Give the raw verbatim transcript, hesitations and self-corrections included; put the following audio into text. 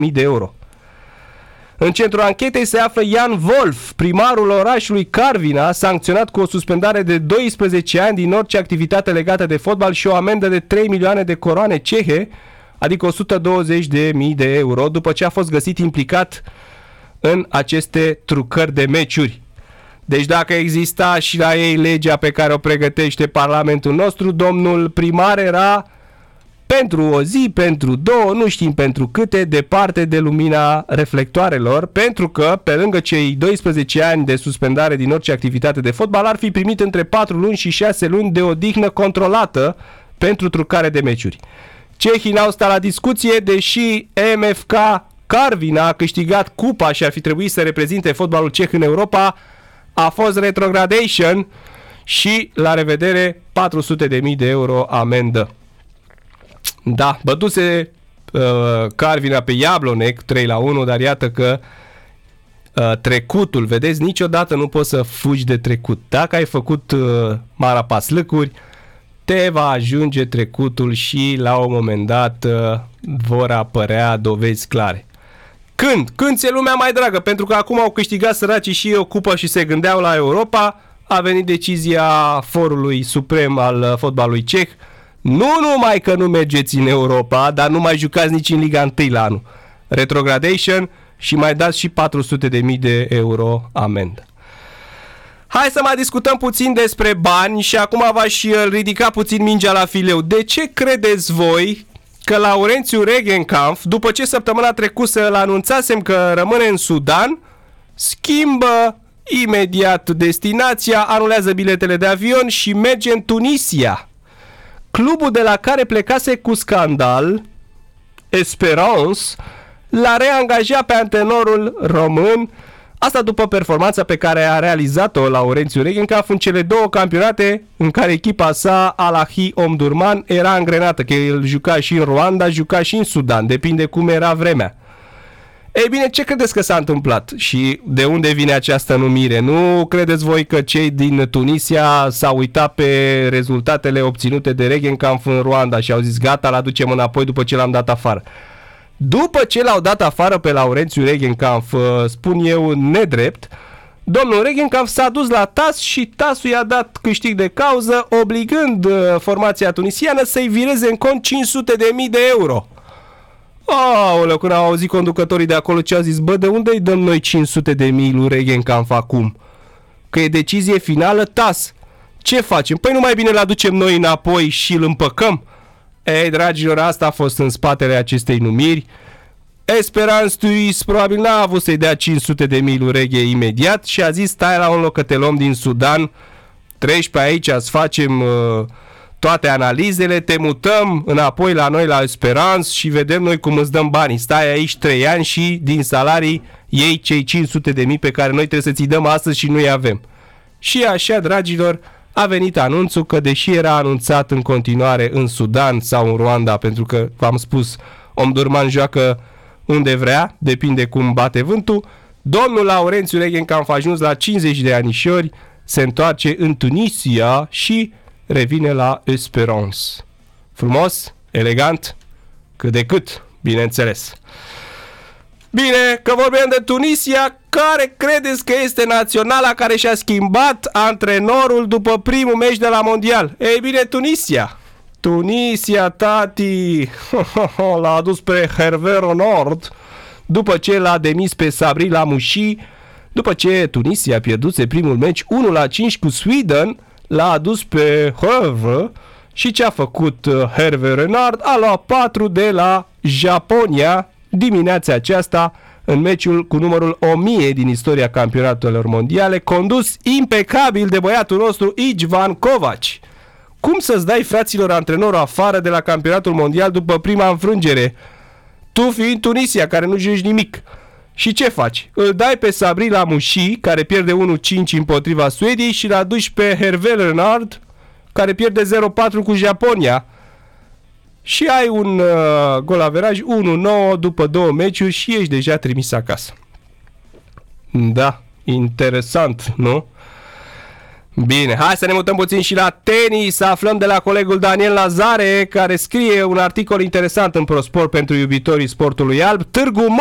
mii de euro. În centrul anchetei se află Jan Wolf, primarul orașului Karviná, sancționat cu o suspendare de doisprezece ani din orice activitate legată de fotbal și o amendă de trei milioane de coroane cehe, adică o sută douăzeci de mii de euro, după ce a fost găsit implicat în aceste trucări de meciuri. Deci dacă exista și la ei legea pe care o pregătește Parlamentul nostru, domnul primar era pentru o zi, pentru două, nu știm pentru câte, departe de lumina reflectoarelor, pentru că, pe lângă cei doisprezece ani de suspendare din orice activitate de fotbal, ar fi primit între patru luni și șase luni de odihnă controlată pentru trucare de meciuri. Cehii n-au stat la discuție, deși M F K Karviná a câștigat cupa și ar fi trebuit să reprezinte fotbalul ceh în Europa, a fost retrogradation și, la revedere, patru sute de mii de euro amendă. Da, bătuse uh, Karviná pe Jablonec trei la unu, dar iată că uh, trecutul, vedeți, niciodată nu poți să fugi de trecut. Dacă ai făcut uh, marapaslâcuri, te va ajunge trecutul și la un moment dat uh, vor apărea dovezi clare. Când? Când ți-e lumea mai dragă? Pentru că acum au câștigat săracii și o cupă și se gândeau la Europa, a venit decizia Forului Suprem al fotbalului ceh. Nu numai că nu mergeți în Europa, dar nu mai jucați nici în Liga unu la anul. Retrogradation și mai dați și patru sute de mii de euro amendă. Hai să mai discutăm puțin despre bani și acum v-aș ridica puțin mingea la fileu. De ce credeți voi că Laurențiu Regenkampf, după ce săptămâna trecută îl anunțasem că rămâne în Sudan, schimbă imediat destinația, anulează biletele de avion și merge în Tunisia? Clubul de la care plecase cu scandal, Esperance, l-a reangajat pe antrenorul român, asta după performanța pe care a realizat-o Laurențiu Regenkampf în cele două campionate în care echipa sa, Al-Ahli Omdurman, era angrenată, că el juca și în Rwanda, juca și în Sudan, depinde cum era vremea. Ei bine, ce credeți că s-a întâmplat și de unde vine această numire? Nu credeți voi că cei din Tunisia s-au uitat pe rezultatele obținute de Regenkampf în Rwanda și au zis gata, l-aducem înapoi după ce l-am dat afară? După ce l-au dat afară pe Laurențiu Regenkampf, spun eu nedrept, domnul Regenkampf s-a dus la T A S și T A S-ul i-a dat câștig de cauză, obligând formația tunisiană să-i vireze în cont cinci sute de mii de euro. Aoleu, când au auzit conducătorii de acolo ce au zis, bă, de unde îi dăm noi cinci sute de mii lui Regenkampf acum? Că e decizie finală T A S. Ce facem? Păi nu mai bine l-aducem noi înapoi și îl împăcăm? Ei, dragilor, asta a fost în spatele acestei numiri. Esperance Tunis probabil n-a avut să-i dea cinci sute de mii lui Reghe imediat și a zis, stai la un loc că te luăm din Sudan, treci pe aici, îți facem uh, toate analizele, te mutăm înapoi la noi la Esperance și vedem noi cum îți dăm banii. Stai aici trei ani și din salarii iei cei cinci sute de mii pe care noi trebuie să ți-i dăm astăzi și nu-i avem. Și așa, dragilor, a venit anunțul că, deși era anunțat în continuare în Sudan sau în Rwanda, pentru că, v-am spus, Omdurman joacă unde vrea, depinde cum bate vântul, domnul Laurențiu Regenkampf a ajuns la cincizeci de anișori, se întoarce în Tunisia și revine la Esperance. Frumos, elegant, cât de cât, bineînțeles. Bine, că vorbim de Tunisia, care credeți că este naționala care și-a schimbat antrenorul după primul meci de la Mondial? Ei bine, Tunisia. Tunisia, tati, l-a adus pe Hervé Renard după ce l-a demis pe Sabri Lamouchi, după ce Tunisia pierduse primul meci unu la cinci cu Sweden, l-a adus pe Hervé și ce a făcut Hervé Renard? A luat patru de la Japonia dimineața aceasta în meciul cu numărul o mie din istoria campionatelor mondiale, condus impecabil de băiatul nostru Ivan Kovac. Cum să-ți dai, fraților, antrenorul afară de la campionatul mondial după prima înfrângere? Tu fiind Tunisia, care nu joci nimic. Și ce faci? Îl dai pe Sabri Lamouchi, care pierde unu cinci împotriva Suediei, și l-aduci pe Hervé Renard, care pierde zero patru cu Japonia. Și ai un uh, golaveraj unu nouă după două meciuri și ești deja trimis acasă. Da, interesant, nu? Bine, hai să ne mutăm puțin și la tenis, să aflăm de la colegul Daniel Lazare, care scrie un articol interesant în ProSport pentru iubitorii sportului alb. Târgu